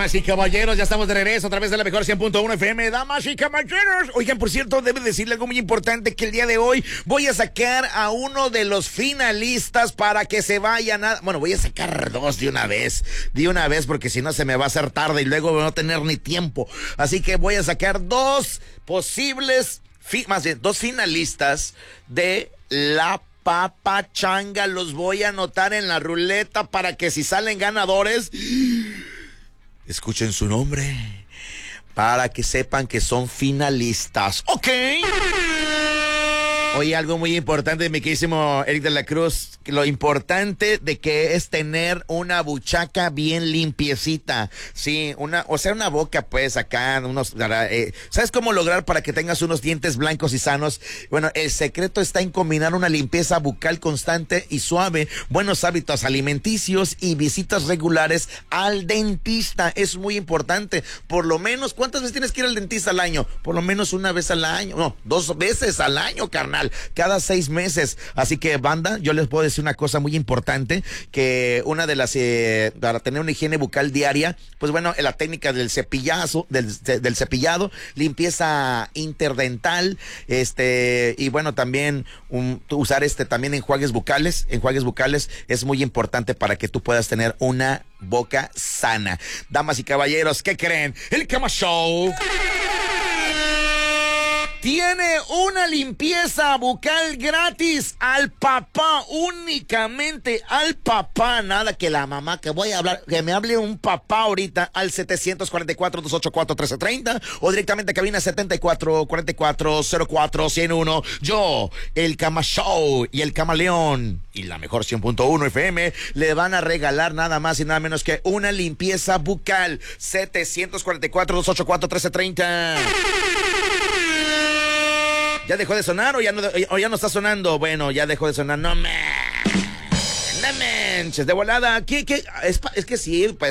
Damas y caballeros, ya estamos de regreso a través de la mejor 100.1 FM. Damas y caballeros. Oigan, por cierto, debo decirle algo muy importante, que el día de hoy voy a sacar a uno de los finalistas para que se vayan a... Bueno, voy a sacar dos de una vez, porque si no se me va a hacer tarde y luego voy a no tener ni tiempo. Así que voy a sacar dos posibles, más bien, dos finalistas de la papachanga. Los voy a anotar en la ruleta para que si salen ganadores, escuchen su nombre, para que sepan que son finalistas. ¿Ok? Oye, algo muy importante, mi queridísimo Eric de la Cruz, lo importante de que es tener una buchaca bien limpiecita, sí, una boca pues acá, ¿sabes cómo lograr para que tengas unos dientes blancos y sanos? Bueno, el secreto está en combinar una limpieza bucal constante y suave, buenos hábitos alimenticios y visitas regulares al dentista. Es muy importante. Por lo menos, ¿cuántas veces tienes que ir al dentista al año? Por lo menos una vez al año, no, 2 veces al año, carnal. Cada 6 meses. Así que, banda, yo les puedo decir una cosa muy importante, que una de las, para tener una higiene bucal diaria, pues bueno, la técnica del cepillazo, del cepillado, limpieza interdental, y bueno, también usar también enjuagues bucales es muy importante para que tú puedas tener una boca sana. Damas y caballeros, ¿qué creen? El Cama Show tiene una limpieza bucal gratis al papá, únicamente al papá, nada que la mamá, que voy a hablar, que me hable un papá ahorita al 744-284-1330 o directamente a cabina 74-44-04-101. Yo, el Cama Show y el Camaleón y la mejor 100.1 FM le van a regalar nada más y nada menos que una limpieza bucal. 744-284-1330. ¿Ya dejó de sonar o ya no está sonando? Bueno, ya dejó de sonar. No manches, de volada. Es que sí,